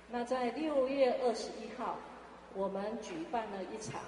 那在6月21号，我们举办了一场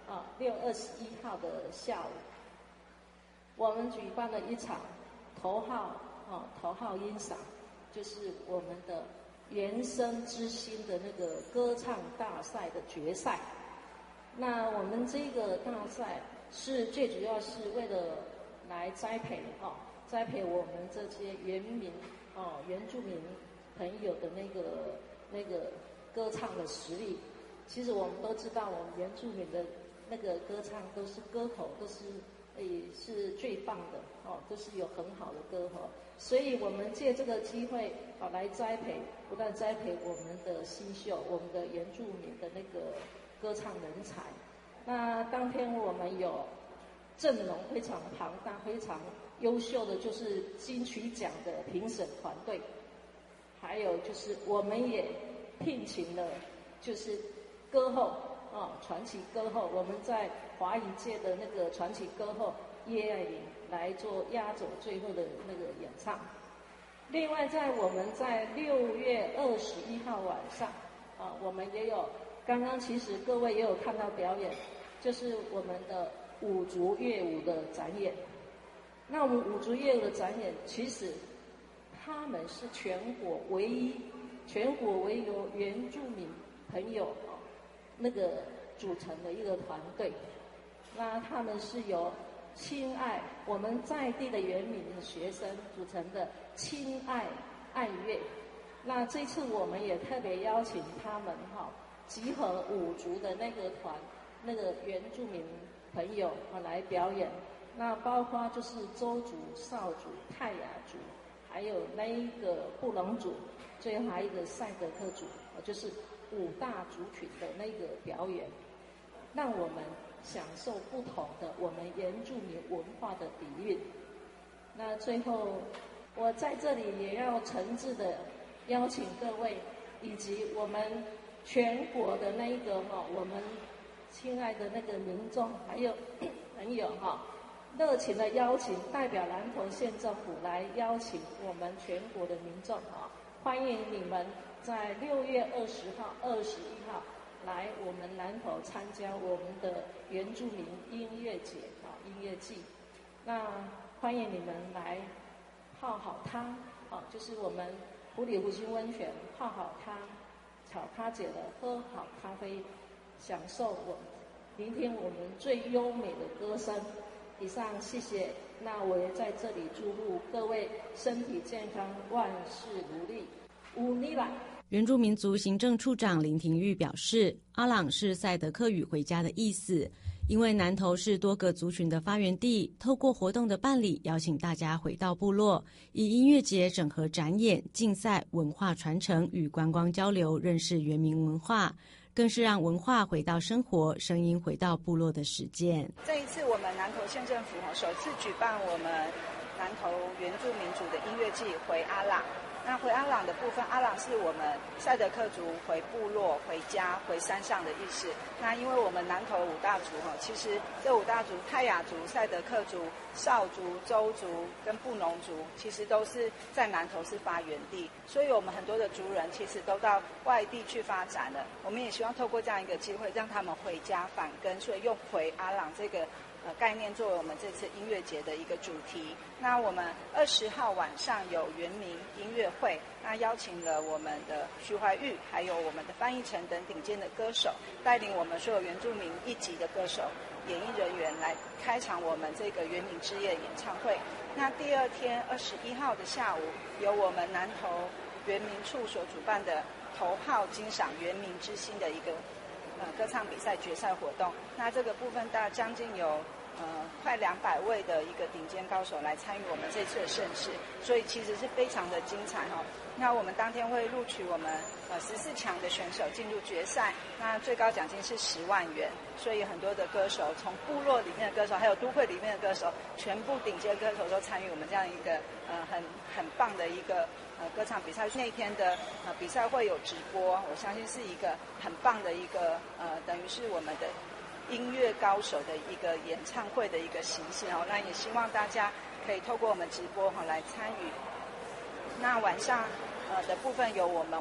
6月21号的下午，我们举办了一场头号音赏，就是我们的原声之星的那个歌唱大赛的决赛。那我们这个大赛是最主要是为了来栽培我们这些原住民朋友的那个歌唱的实力。其实我们都知道，我们原住民的那个歌唱都是歌喉，都是是最棒的都是有很好的歌喉。所以我们借这个机会来不断栽培我们的新秀，我们的原住民的那个歌唱人才。那当天我们有阵容非常庞大、非常优秀的，就是金曲奖的评审团队，还有就是我们也聘请了就是歌后传奇歌后，我们在华语界的那个传奇歌后叶爱玲来做压轴最后的那个演唱。另外我们在6月21号晚上我们也有，刚刚其实各位也有看到表演，就是我们的五族乐舞的展演。那我们五族乐舞的展演，其实他们是全国唯一由原住民朋友那个组成的一个团队。那他们是由亲爱我们在地的原民的学生组成的亲爱爱乐。那这次我们也特别邀请他们集合五族的那个团，那个原住民朋友来表演。那包括就是邹族、邵族、泰雅族，还有那一个布农族，最后还有一个赛德克族，就是5大族群的那个表演，让我们享受不同的我们原住民文化的底蕴。那最后我在这里也要诚挚的邀请各位以及我们全国的那一个我们亲爱的那个民众还有朋友热情的邀请，代表南投县政府来邀请我们全国的民众欢迎你们在6月20号、21号来我们南投参加我们的原住民音乐节音乐季。那欢迎你们来泡好汤就是我们埔里湖心温泉泡好汤，炒咖姐的喝好咖啡，享受聆听我们最优美的歌声。以上谢谢。那我也在这里祝福各位身体健康，万事如意。乌尼来。 原住民族行政处长林廷玉表示，阿朗是赛德克语回家的意思。因为南投是多个族群的发源地，透过活动的办理，邀请大家回到部落，以音乐节整合展演、竞赛、文化传承与观光交流，认识原民文化，更是让文化回到生活，声音回到部落的实践。 这一次我们南投县政府首次举办我们南投原住民族的音乐季回阿朗。那回阿朗的部分，阿朗是我们赛德克族回部落、回家、回山上的意思。那因为我们南投5大族其实这5大族泰雅族、赛德克族、邵族、邹族跟布农族其实都是在南投是发源地，所以我们很多的族人其实都到外地去发展了。我们也希望透过这样一个机会，让他们回家返根，所以用回阿朗这个概念作为我们这次音乐节的一个主题。那我们20号晚上有原民音乐会，那邀请了我们的徐怀钰，还有我们的翻译成等顶尖的歌手，带领我们所有原住民1级的歌手、演艺人员来开场我们这个原民之夜演唱会。那第二天21号的下午，由我们南投原民处所主办的头号金赏原民之星的一个歌唱比赛决赛活动。那这个部分大概将近有快200位的一个顶尖高手来参与我们这次的盛事，所以其实是非常的精彩那我们当天会录取我们14强的选手进入决赛，那最高奖金是10万元，所以很多的歌手，从部落里面的歌手，还有都会里面的歌手，全部顶尖歌手都参与我们这样一个很棒的一个歌唱比赛。那一天的比赛会有直播，我相信是一个很棒的一个等于是我们的音乐高手的一个演唱会的一个形式那也希望大家可以透过我们直播来参与。那晚上的部分由我们